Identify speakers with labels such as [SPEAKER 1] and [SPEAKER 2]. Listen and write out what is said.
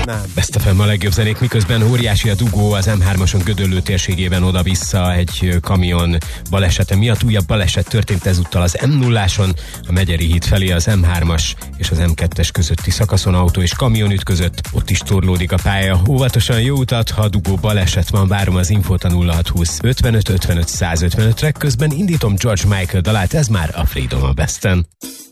[SPEAKER 1] Best FM a legjobb zenék, miközben óriási a dugó az M3-ason Gödöllő térségében oda-vissza egy kamion balesete miatt. Újabb baleset történt ezúttal az M0-áson, a Megyeri híd felé az M3-as és az M2-es közötti szakaszon autó és kamion ütközött. Ott is torlódik a pálya. Óvatosan jó utat, ha dugó baleset van, várom az infót a 0620 55 55 155-re, közben indítom George Michael dalát, ez már a Freedom a Besten.